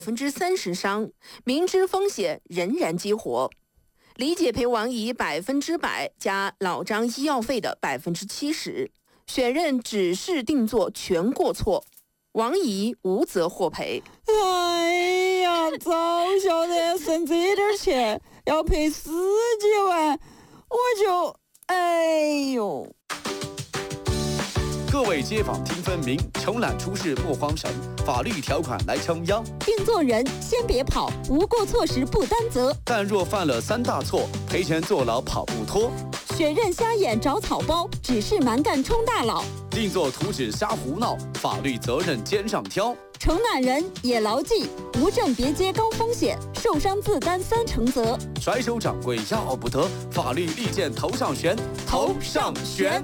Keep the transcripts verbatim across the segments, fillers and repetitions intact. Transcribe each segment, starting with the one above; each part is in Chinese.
百分之三十伤，明知风险仍然激活。理解赔王乙百分之百加老张医药费的百分之七十，选任指示定做全过错，王乙无责获赔。 哎呀，早晓得省这点钱要赔十几万，我就哎呦。 各位街坊听分明，承揽出事莫慌神，法律条款来撑腰。 定做人先别跑，无过错时不担责。 但若犯了三大错，赔钱坐牢跑不脱。 选任瞎眼找草包，只是蛮干充大佬。 定做图纸瞎胡闹，法律责任肩上挑。 承揽人也牢记，无证别接高风险，受伤自担三成责。 甩手掌柜要不得，法律利剑头上悬，头上悬。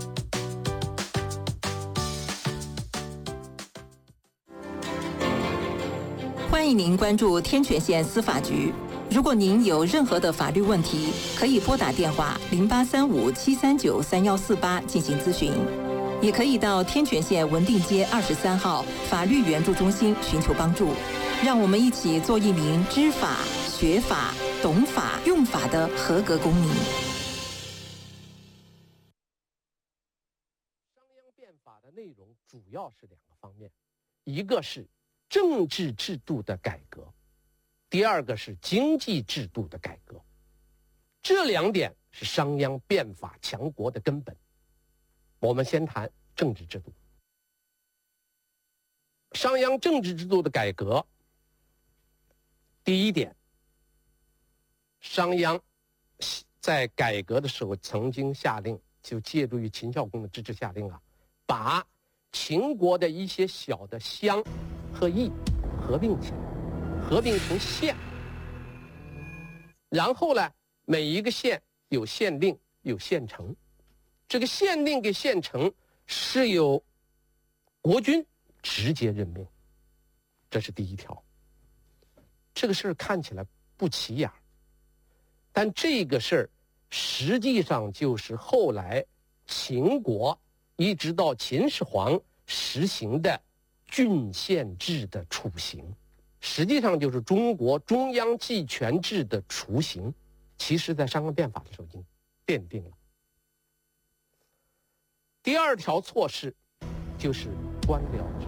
欢迎您关注天泉县司法局。如果您有任何的法律问题，可以拨打电话零八三五七三九三幺四八进行咨询，也可以到天泉县文定街二十三号法律援助中心寻求帮助。让我们一起做一名知法、学法、懂法、用法的合格公民。 商鞅变法的内容主要是两个方面，一个是政治制度的改革，第二个是经济制度的改革。这两点是商鞅变法强国的根本。我们先谈政治制度。商鞅政治制度的改革，第一点，商鞅在改革的时候曾经下令，就借助于秦孝公的支持下令啊，把秦国的一些小的乡和邑合并起来，合并成县。然后呢，每一个县有县令，有县城。这个县令跟县城是由国君直接任命，这是第一条。这个事儿看起来不起眼，但这个事儿实际上就是后来秦国一直到秦始皇实行的郡县制的雏形，实际上就是中国中央集权制的雏形，其实在商鞅变法的时候已经奠定了。第二条措施就是官僚制。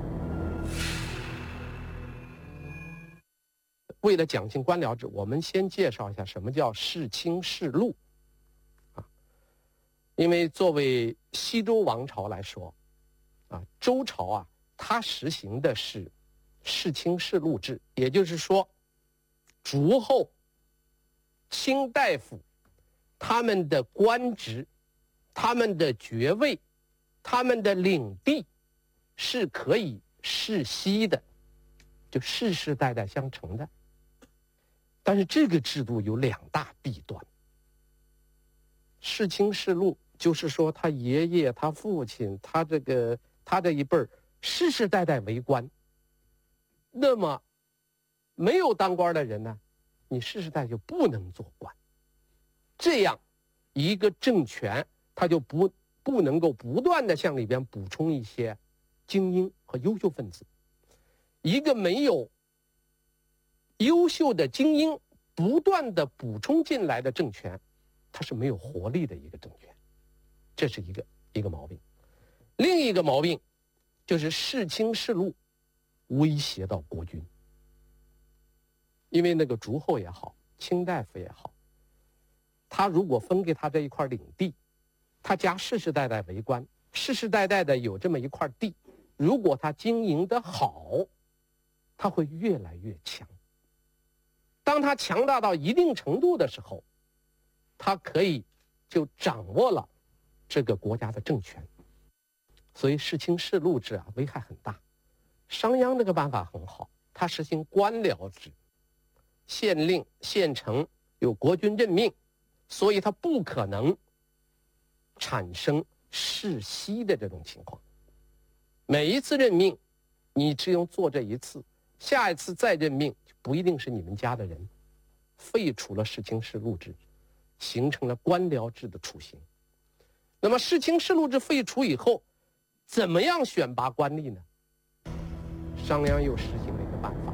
为了讲清官僚制，我们先介绍一下什么叫世卿世禄啊。因为作为西周王朝来说啊，周朝啊，它实行的是世卿世禄制，也就是说，诸侯、卿大夫他们的官职、他们的爵位、他们的领地是可以世袭的，就世世代代相承的。但是这个制度有两大弊端。世卿世禄就是说，他爷爷、他父亲、他这个他这一辈儿世世代代为官，那么没有当官的人呢，你世世代代就不能做官。这样一个政权，他就不不能够不断的向里边补充一些精英和优秀分子。一个没有优秀的精英不断的补充进来的政权，它是没有活力的一个政权，这是一个一个毛病。另一个毛病就是世卿世禄威胁到国君，因为那个诸侯也好，卿大夫也好，他如果分给他这一块领地，他家世世代代为官，世世代代的有这么一块地，如果他经营得好，他会越来越强。当他强大到一定程度的时候，他可以就掌握了这个国家的政权。所以世卿世禄制啊，危害很大。商鞅这个办法很好，他实行官僚制，县令、县城由国君任命，所以他不可能产生世袭的这种情况。每一次任命，你只用做这一次，下一次再任命就不一定是你们家的人，废除了世卿世禄制，形成了官僚制的雏形。那么世卿世禄制废除以后，怎么样选拔官吏呢？商鞅又实行了一个办法，